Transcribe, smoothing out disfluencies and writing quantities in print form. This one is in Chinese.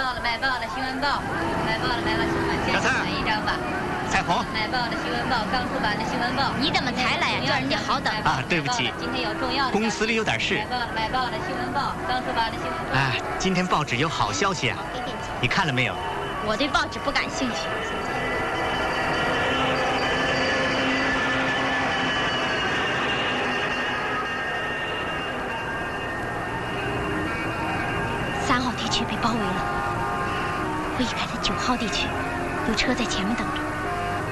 报了，买报了，新闻报，买报了，买报新闻，先买一张吧。 彩虹， 买报的新闻报，刚出版的新闻报。 你怎么才来呀？叫人家好等啊，对不起， 今天有重要的。 公司里有点事。 买报的新闻报，刚出版的新闻报。 啊，今天报纸有好消息啊！你看了没有？ 我对报纸不感兴趣。3号地区被包围了，我已开在9号地区，有车在前面等着。